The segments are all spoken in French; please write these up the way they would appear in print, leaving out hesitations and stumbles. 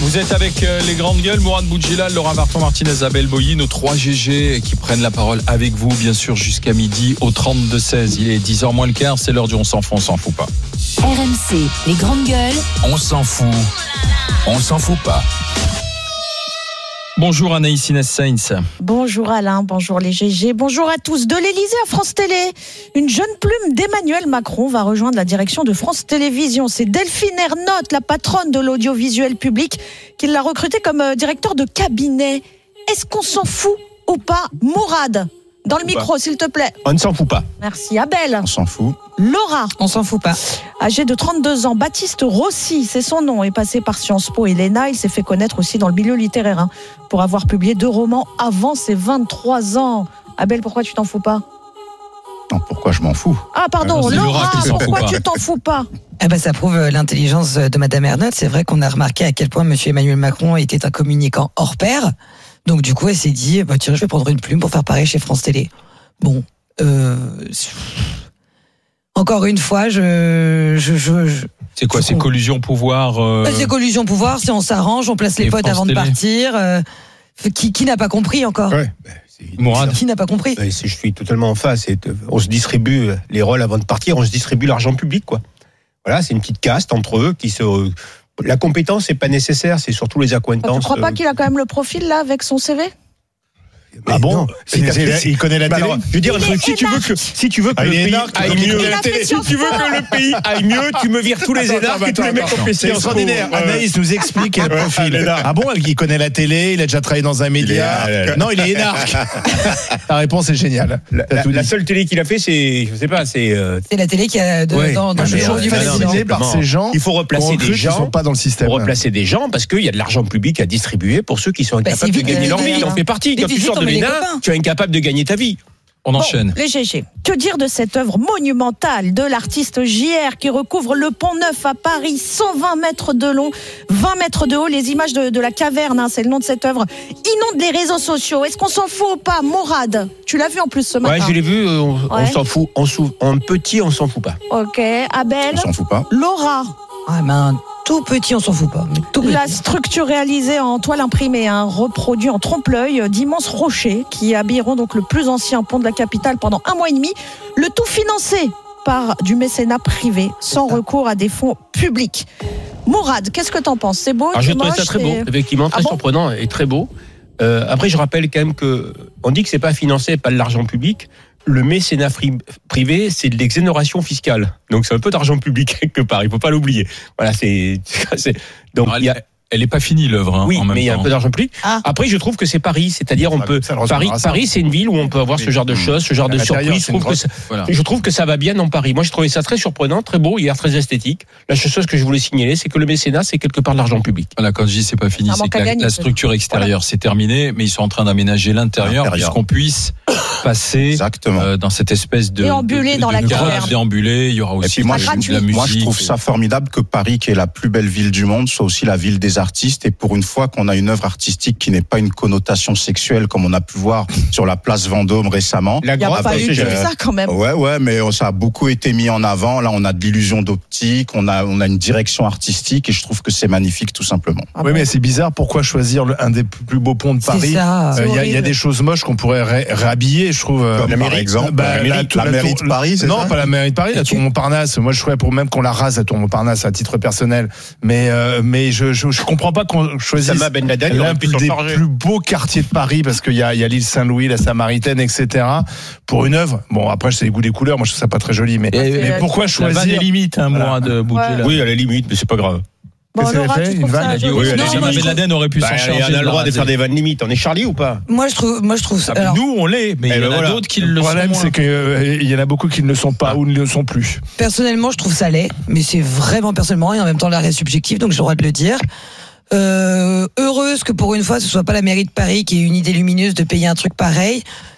Vous êtes avec les grandes gueules, Mourad Boudjelal, Laura Martin-Martinez, Abel Boilly, nos 3 GG qui prennent la parole avec vous, bien sûr, jusqu'à midi au 32-16. Il est 10h moins le quart, c'est l'heure du on s'en fout pas. RMC, les grandes gueules. On s'en fout pas. Bonjour Anaïs Inès Sainz. Bonjour Alain, bonjour les GG, bonjour à tous. De l'Élysée à France Télé, une jeune plume d'Emmanuel Macron va rejoindre la direction de France Télévisions. C'est Delphine Ernotte, la patronne de l'audiovisuel public, qui l'a recrutée comme directeur de cabinet. Est-ce qu'on s'en fout ou pas, Mourad? Dans le micro, s'il te plaît. On ne s'en fout pas. Merci. Abel. On s'en fout. Laura. On s'en fout pas. Âgé de 32 ans, Baptiste Rossi, c'est son nom, est passé par Sciences Po et l'ENA. Il s'est fait connaître aussi dans le milieu littéraire pour avoir publié 2 romans avant ses 23 ans. Abel, pourquoi tu t'en fous pas? Non, pourquoi je m'en fous? Ah pardon, c'est Laura Laura, qui s'en pourquoi fout pas. tu t'en fous pas? Ça prouve l'intelligence de Madame Ernotte. C'est vrai qu'on a remarqué à quel point Monsieur Emmanuel Macron était un communicant hors pair. Donc du coup, elle s'est dit, tiens, je vais prendre une plume pour faire pareil chez France Télé. Bon, encore une fois, C'est quoi, c'est collusion pouvoir c'est collusion pouvoir, c'est on s'arrange, on place les Et potes France avant de Télé. partir. Qui n'a pas compris encore? Ouais. Mourad. Qui n'a pas compris? Je suis totalement en face. On se distribue les rôles avant de partir, on se distribue l'argent public, quoi. Voilà, c'est une petite caste entre eux qui se. La compétence n'est pas nécessaire, c'est surtout les accointances. Tu crois pas qu'il a quand même le profil là avec son CV? Ah bon? Il connaît la télé. Alors, je veux dire un truc, si tu veux que le pays aille mieux, tu me vires tous les énarques et tous les mecs ont fait C'est extraordinaire. Anaïs nous explique quel profil. Ah bon, il connaît la télé, il a déjà travaillé dans un média. Non, il est énarque. Ta réponse est géniale. La seule télé qu'il a fait, c'est, je sais pas, c'est C'est la télé qui a dans le jour du président. Fasciné par ces gens. il faut replacer des gens. Qui sont pas dans le système. Pour replacer des gens parce qu'il y a de l'argent public à distribuer pour ceux qui sont incapables c'est de vite, gagner leur vie. vite, On fait partie. Quand tu vite, sors de on met les l'ENA, copains. tu es incapable de gagner ta vie. On enchaîne. Les GG. Que dire de cette œuvre monumentale de l'artiste JR qui recouvre le Pont Neuf à Paris, 120 mètres de long, 20 mètres de haut. Les images de la caverne, c'est le nom de cette œuvre, inondent les réseaux sociaux. Est-ce qu'on s'en fout ou pas, Mourad? Tu l'as vu en plus ce matin. Ouais, je l'ai vu, on Ouais. s'en fout. En petit, on s'en fout pas. Ok, Abel. On s'en fout pas. Laura. Un tout petit, on s'en fout pas. Mais tout petit. La structure réalisée en toile imprimée, reproduit en trompe-l'œil d'immenses rochers qui habilleront donc le plus ancien pont de la capitale pendant 1 mois et demi. Le tout financé par du mécénat privé, sans recours à des fonds publics. Mourad, qu'est-ce que t'en penses? C'est beau? Alors, je c'est trouve moche, ça très beau, c'est- effectivement, très Ah bon surprenant et très beau. Après, je rappelle quand même que on dit que c'est pas financé par de l'argent public. Le mécénat privé, c'est de l'exonération fiscale. Donc, c'est un peu d'argent public quelque part. Il faut pas l'oublier. Voilà, donc il y a. Elle n'est pas finie l'œuvre. Oui, en même mais il y a un temps. peu d'argent public. Ah. Après, je trouve que c'est Paris, c'est-à-dire on peut. Ça le ressemblera à ça. Paris, c'est une ville où on peut avoir ce genre de choses, ce genre de l'intérieur, surprises. c'est une grosse- Voilà. Je trouve que ça va bien dans Paris. Moi, je trouvais ça très surprenant, très beau, il a l'air très esthétique. La seule chose que je voulais signaler, c'est que le mécénat, c'est quelque part de l'argent public. Voilà, quand je dis c'est pas fini, Un c'est manque que à gagner, la structure extérieure c'est terminé, mais ils sont en train d'aménager l'intérieur L'intérieur. puisqu'on puisse passer Exactement. dans cette espèce de Déambuler dans la cave, caverne. déambuler. Il y aura Et aussi puis moi, pas gratuit. de la musique. Moi, je trouve ça formidable que Paris, qui est la plus belle ville du monde, soit aussi la ville des artistes. Et pour une fois qu'on a une œuvre artistique qui n'est pas une connotation sexuelle, comme on a pu voir sur la place Vendôme récemment. La Il n'y a grotte, pas eu que c'est- ça quand même. Ouais, mais ça a beaucoup été mis en avant. Là, on a de l'illusion d'optique, on a une direction artistique, et je trouve que c'est magnifique, tout simplement. Ah Oui, bon. mais c'est bizarre. Pourquoi choisir un des plus beaux ponts de C'est Paris? ça. C'est Il y a horrible. des choses moches qu'on pourrait réhabiller, je trouve. Comme par exemple, Bah, la mairie de Paris, c'est non, ça pas la mairie de Paris, la tour Montparnasse. Moi, je ferais pour même qu'on la rase, la tour Montparnasse, à titre personnel. Mais je comprends pas qu'on choisisse Sama Ben Laden, il l'un aurait pu s'en des charger. plus beaux quartiers de Paris, parce qu'il y a l'île Saint-Louis, la Samaritaine, etc. Pour une œuvre. Bon, après, c'est les goûts des couleurs. Moi, je trouve ça pas très joli. Mais pourquoi La vanne est choisir? limite, Mourad Boudjelal. Oui, à la limite, mais c'est pas grave. Bon, Qu'est-ce qu'elle Laura, a fait? tu Une trouves vanne, ça elle dit joli? oui, elle a Non, dit moi, Ben je Laden aurait pu s'en charger. on a le droit de faire des vannes limites. On est Charlie ou pas? Moi, je trouve ça. Alors, Nous, on l'est, mais il y en a d'autres qui Le le sont problème, moins. c'est qu'il y en a beaucoup qui ne le sont pas ou ne le sont plus. personnellement, je trouve ça laid, mais c'est vraiment personnellement et en même temps l'arrêt subjectif, donc j'ai le droit de le dire. Heureuse que pour une fois, ce soit pas la mairie de Paris qui ait une idée lumineuse de payer un truc pareil.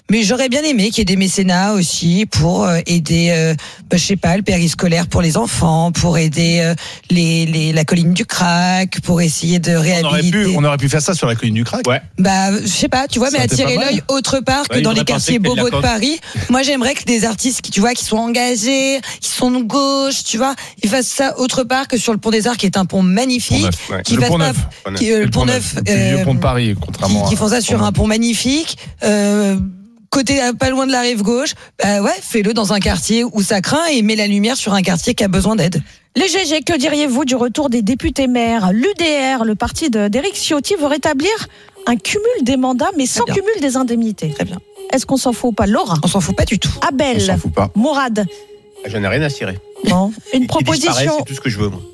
Mais j'aurais bien aimé qu'il y ait des mécénats aussi pour aider, je sais pas, le périscolaire pour les enfants, pour aider la colline du Crac, pour essayer de réhabiliter. On aurait pu faire ça sur la colline du Crac. Ouais. Bah, je sais pas, tu vois, mais attirer l'œil autre part que dans les quartiers bobos de Paris. Moi, j'aimerais que des artistes qui sont engagés, qui sont de gauche, tu vois, ils fassent ça autre part que sur le Pont des Arts, qui est un pont magnifique. Le Pont Neuf. Le Pont Neuf. Le plus vieux pont de Paris, contrairement qui font ça sur un pont magnifique. Côté pas loin de la rive gauche, fais-le dans un quartier où ça craint et mets la lumière sur un quartier qui a besoin d'aide. Les GG, que diriez-vous du retour des députés maires ? L'UDR, le parti d'Éric Ciotti, veut rétablir un cumul des mandats, mais sans cumul des indemnités. Très bien. Est-ce qu'on s'en fout ou pas ? Laura ? On s'en fout pas du tout. Abel ? On s'en fout pas. Mourad ? J'en ai rien à cirer. Bon, une Il proposition. disparaît, c'est tout ce que je veux, moi.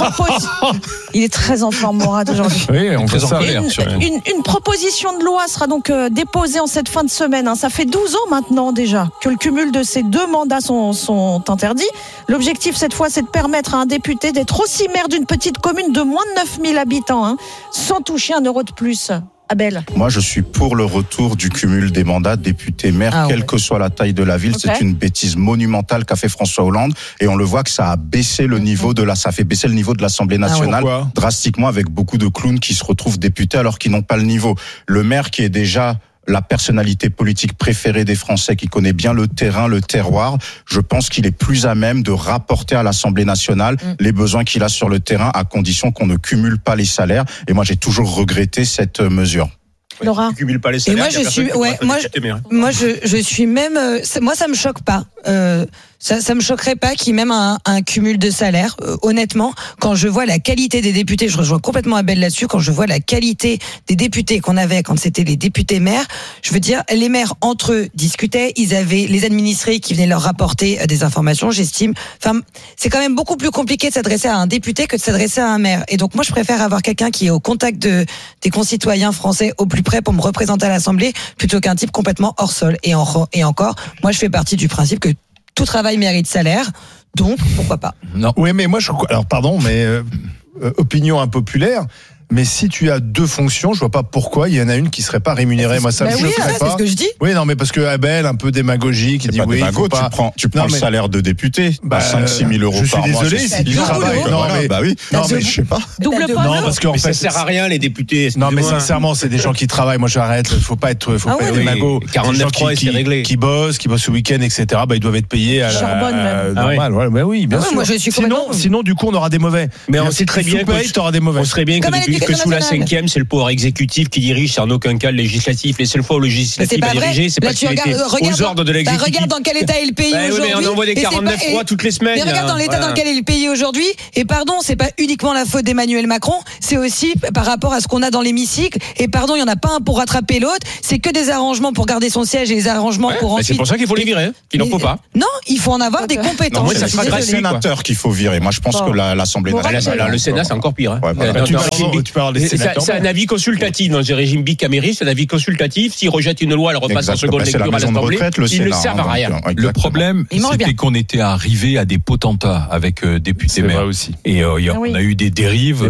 Il est très en forme, Mourad, aujourd'hui. Oui, on fait ça. Une proposition de loi sera donc déposée en cette fin de semaine. Ça fait 12 ans maintenant déjà que le cumul de ces deux mandats sont interdits. L'objectif cette fois, c'est de permettre à un député d'être aussi maire d'une petite commune de moins de 9000 habitants, sans toucher un euro de plus. Abel. Moi, je suis pour le retour du cumul des mandats député-maire, quelle que soit la taille de la ville. Okay. C'est une bêtise monumentale qu'a fait François Hollande, et on le voit que ça a baissé le niveau ça fait baisser le niveau de l'Assemblée nationale drastiquement, avec beaucoup de clowns qui se retrouvent députés alors qu'ils n'ont pas le niveau. Le maire qui est déjà la personnalité politique préférée des Français, qui connaît bien le terrain, le terroir, je pense qu'il est plus à même de rapporter à l'Assemblée nationale les besoins qu'il a sur le terrain, à condition qu'on ne cumule pas les salaires. Et moi, j'ai toujours regretté cette mesure. Laura. Tu cumules pas les salaires. Et moi, je suis même, moi, ça me choque pas. Ça me choquerait pas qu'il y ait même un cumul de salaire. Honnêtement, quand je vois la qualité des députés, je rejoins complètement Abel là-dessus. Quand je vois la qualité des députés qu'on avait quand c'était les députés maires, je veux dire, les maires entre eux discutaient, ils avaient les administrés qui venaient leur rapporter des informations. J'estime. Enfin, c'est quand même beaucoup plus compliqué de s'adresser à un député que de s'adresser à un maire. Et donc moi, je préfère avoir quelqu'un qui est au contact des concitoyens français au plus près pour me représenter à l'Assemblée, plutôt qu'un type complètement hors sol. Et encore, moi, je fais partie du principe que tout travail mérite salaire, donc pourquoi pas. Non. Oui, mais moi, alors pardon, mais opinion impopulaire. Mais si tu as deux fonctions, je vois pas pourquoi il y en a une qui serait pas rémunérée. Moi, ça me choquerait pas. C'est ce que je dis. Oui, non, mais parce que Abel, un peu démagogique, il dit oui, il faut pas. Tu prends le salaire de député, 5-6 000 euros par mois. Je suis désolé, s'il travaille. Non, mais je sais pas. Double poids. Non, parce qu'en fait, ça sert à rien, les députés. Non, mais sincèrement, c'est des gens qui travaillent. Moi, j'arrête. Faut pas être démago. 49.3, c'est réglé. Qui bossent le week-end, etc. Ils doivent être payés à la normale. Oui, bien sûr. Moi, je suis sinon, du coup, on aura des mauvais. Mais on sait très bien que t'auras des mauvais. on serait bien que sous la 5e, c'est le pouvoir exécutif qui dirige, c'est en aucun cas le législatif. Les seules fois où le législatif va diriger, c'est parce qu'il était aux ordres de l'exécutif. Regarde dans quel état est le pays aujourd'hui. Mais on envoie des 49.3 toutes les semaines. Mais regarde dans l'état dans lequel est le pays aujourd'hui. Et pardon, c'est pas uniquement la faute d'Emmanuel Macron, c'est aussi par rapport à ce qu'on a dans l'hémicycle. Et pardon, il y en a pas un pour rattraper l'autre. C'est que des arrangements pour garder son siège et des arrangements pour ensuite. C'est pour ça qu'il faut les virer, qu'il n'en faut pas. Non, il faut en avoir des compétences. C'est les sénateurs qu'il faut virer. Moi, je pense que l'Assemblée nationale. Le Sénat, c'est encore pire. Tu peux avoir des sénateurs. C'est un avis consultatif dans ce régime bicaméral, c'est un avis consultatif. S'ils rejettent une loi, elle repasse en seconde lecture à l'Assemblée. Ils ne servent à rien. Le problème, c'était qu'on était arrivé à des potentats avec députés maires. Et on a eu des dérives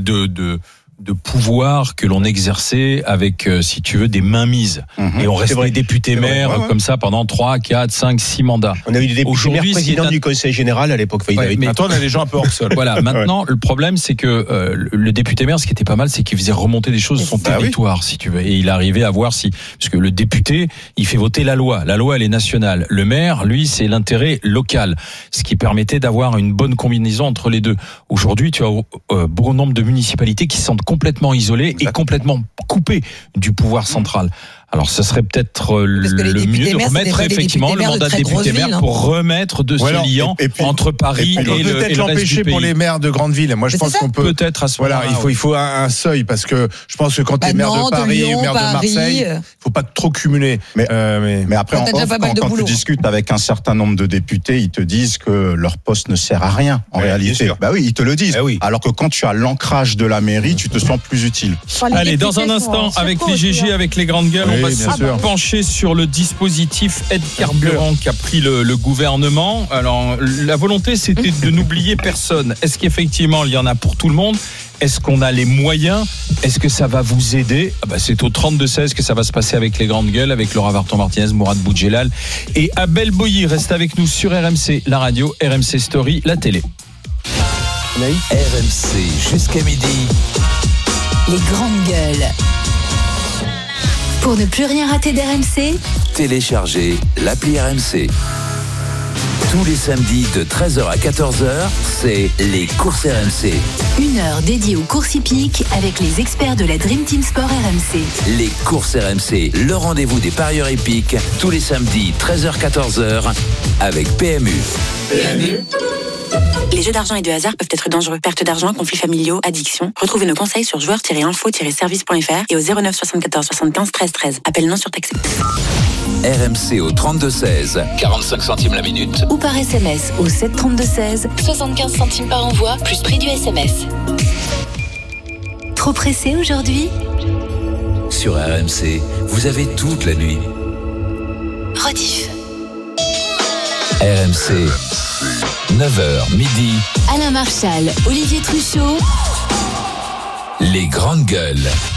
de pouvoir que l'on exerçait avec, si tu veux, des mainmises. Et on restait député maire comme ça pendant 3, 4, 5, 6 mandats. On a eu des députés maires présidents du Conseil général à l'époque. Maintenant, on a des gens un peu hors sol. Voilà. Maintenant, le problème, c'est que le député maire, ce qui était pas mal, c'est qu'il faisait remonter des choses de son territoire, si tu veux. Et il arrivait à voir parce que le député, il fait voter la loi. La loi, elle est nationale. Le maire, lui, c'est l'intérêt local. Ce qui permettait d'avoir une bonne combinaison entre les deux. Aujourd'hui, tu as bon nombre de municipalités qui sont complètement isolées et complètement coupées du pouvoir central. Alors, ce serait peut-être le mieux de remettre effectivement le mandat de député maire pour remettre de ce lien entre Paris et le reste du pays. Peut-être l'empêcher pour les maires de grandes villes. Moi, je pense qu'on peut peut-être à ce moment-là. Il faut un seuil, parce que je pense que quand tu es maire de Paris ou maire de Marseille, il faut pas trop cumuler. Mais après, quand tu discutes avec un certain nombre de députés, ils te disent que leur poste ne sert à rien en réalité. Bah oui, ils te le disent. Alors que quand tu as l'ancrage de la mairie, tu te sens plus utile. Allez, dans un instant, avec les GG, avec les grandes gueules, on va se pencher sur le dispositif aide carburant qu'a pris le gouvernement. Alors, la volonté, c'était de n'oublier personne. Est-ce qu'effectivement, il y en a pour tout le monde ? Est-ce qu'on a les moyens? Est-ce que ça va vous aider? C'est au 32-16 que ça va se passer avec les grandes gueules, avec Laura Varton-Martinez, Mourad Boudjelal et Abel Boilly. Reste avec nous sur RMC, la radio, RMC Story, la télé. RMC jusqu'à midi. Les grandes gueules. Pour ne plus rien rater d'RMC, Téléchargez l'appli RMC. Tous les samedis de 13h à 14h, c'est les courses RMC. Une heure dédiée aux courses hippiques avec les experts de la Dream Team Sport RMC. Les courses RMC, le rendez-vous des parieurs hippiques, tous les samedis 13h-14h avec PMU. Les jeux d'argent et de hasard peuvent être dangereux. Perte d'argent, conflits familiaux, addiction. Retrouvez nos conseils sur joueurs-info-service.fr et au 09 74 75 13 13. Appel non surtaxé. RMC au 32-16, 45 centimes la minute. Ou par SMS au 732-16, 75 centimes par envoi, plus prix du SMS. Trop pressé aujourd'hui? Sur RMC, vous avez toute la nuit. Rediff. RMC, 9h midi. Alain Marchal, Olivier Truchot. Les grandes gueules.